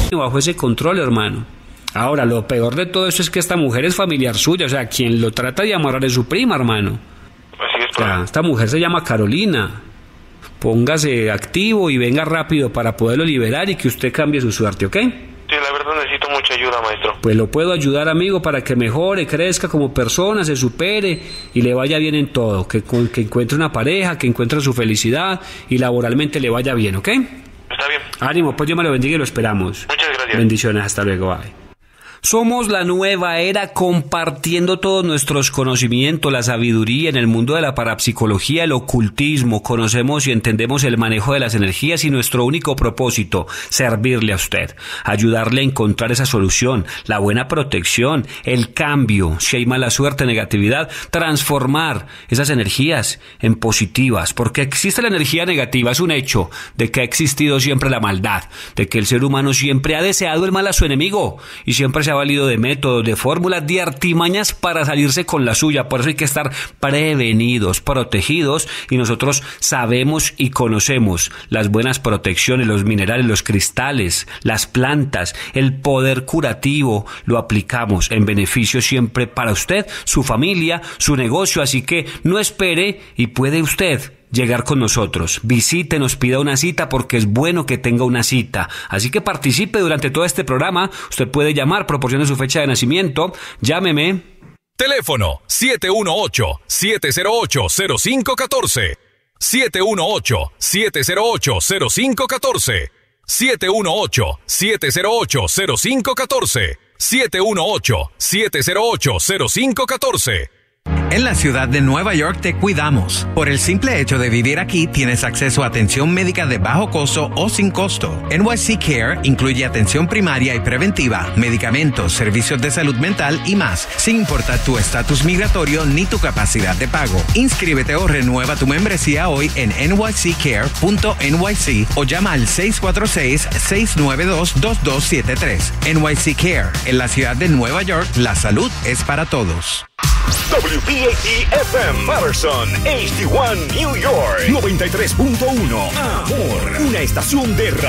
bajo ese control, hermano. Ahora, lo peor de todo esto es que esta mujer es familiar suya, o sea, quien lo trata de amarrar es su prima, hermano. Así es, O sea, esta mujer se llama Carolina. Póngase activo y venga rápido para poderlo liberar y que usted cambie su suerte, ¿ok? Sí, la verdad necesito mucha ayuda, maestro. Pues lo puedo ayudar, amigo, para que mejore, crezca como persona, se supere y le vaya bien en todo, que encuentre una pareja, que encuentre su felicidad y laboralmente le vaya bien, ¿ok? Está bien. Ánimo, pues Dios me lo bendiga y lo esperamos. Muchas gracias. Bendiciones, hasta luego, bye. Somos la nueva era compartiendo todos nuestros conocimientos, la sabiduría en el mundo de la parapsicología, el ocultismo. Conocemos y entendemos el manejo de las energías y nuestro único propósito, servirle a usted, ayudarle a encontrar esa solución, la buena protección, el cambio, si hay mala suerte, negatividad, transformar esas energías en positivas, porque existe la energía negativa, es un hecho de que ha existido siempre la maldad, de que el ser humano siempre ha deseado el mal a su enemigo y siempre se ha valido de métodos, de fórmulas, de artimañas para salirse con la suya. Por eso hay que estar prevenidos, protegidos, y nosotros sabemos y conocemos las buenas protecciones, los minerales, los cristales, las plantas, el poder curativo, lo aplicamos en beneficio siempre para usted, su familia, su negocio, así que no espere y puede usted llegar con nosotros. Visítenos, pida una cita porque es bueno que tenga una cita. Así que participe durante todo este programa. Usted puede llamar, proporcione su fecha de nacimiento. Llámeme. Teléfono 718-708-0514. 718-708-0514. 718-708-0514. 718-708-0514. En la ciudad de Nueva York te cuidamos. Por el simple hecho de vivir aquí, tienes acceso a atención médica de bajo costo o sin costo. NYC Care incluye atención primaria y preventiva, medicamentos, servicios de salud mental y más, sin importar tu estatus migratorio ni tu capacidad de pago. Inscríbete o renueva tu membresía hoy en nyccare.nyc o llama al 646-692-2273. NYC Care. En la ciudad de Nueva York, la salud es para todos. WPAT-FM Patterson, HD1 New York 93.1 Amor, una estación de radio.